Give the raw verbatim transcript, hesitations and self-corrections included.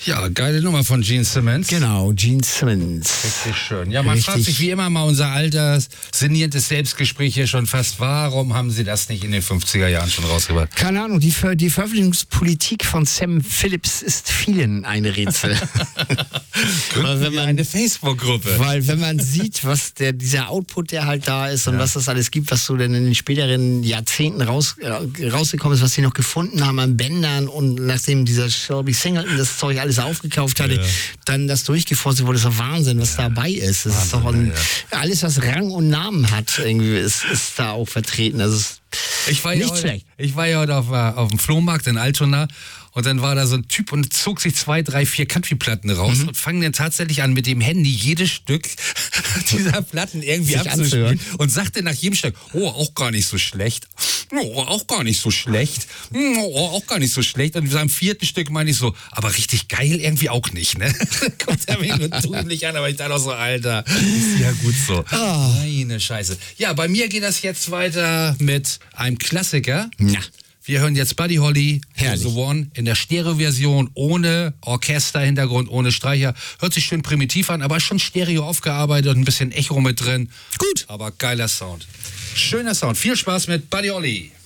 Ja, geile Nummer von Gene Simmons. Genau, Gene Simmons. Richtig schön. Ja, man Richtig. fragt sich wie immer mal unser alter, sinniertes Selbstgespräch hier schon fast, warum haben sie das nicht in den fünfziger Jahren schon rausgebracht? Keine Ahnung, die, Ver die Veröffentlichungspolitik von Sam Phillips ist vielen ein Rätsel. Weil wenn man eine Facebook-Gruppe. Weil wenn man sieht, was der, dieser Output, der halt da ist und ja. was das alles gibt, was so denn in den späteren Jahrzehnten raus, äh, rausgekommen ist, was sie noch gefunden haben an Bändern und nachdem dieser Shelby Singleton das Zeug alles aufgekauft hatte, ja. dann das durchgeforstet wurde, ist doch Wahnsinn, was ja. dabei ist. Das Wahnsinn, ist doch ein, ja. alles, was Rang und Namen hat, irgendwie ist, ist da auch vertreten. Also es ich war, ja nicht heute, schlecht. ich war ja heute auf, auf dem Flohmarkt in Altona und dann war da so ein Typ und zog sich zwei, drei, vier Country-Platten raus mhm. und fangen dann tatsächlich an, mit dem Handy jedes Stück dieser Platten irgendwie sich abzuspielen und sagte nach jedem Stück, oh, auch gar nicht so schlecht, oh, auch gar nicht so schlecht, oh, auch gar nicht so schlecht. Und am vierten Stück meine ich so, aber richtig geil irgendwie auch nicht, ne? Kommt er mir nur tunlich an, aber ich dachte auch so, Alter, ist ja gut so. Oh. Meine Scheiße. Ja, bei mir geht das jetzt weiter mit einem Klassiker. Ja. Wir hören jetzt Buddy Holly, Herrlich. The One, in der Stereo-Version, ohne Orchesterhintergrund, ohne Streicher. Hört sich schön primitiv an, aber schon Stereo aufgearbeitet und ein bisschen Echo mit drin. Gut. Aber geiler Sound. Schöner Sound. Viel Spaß mit Buddy Holly.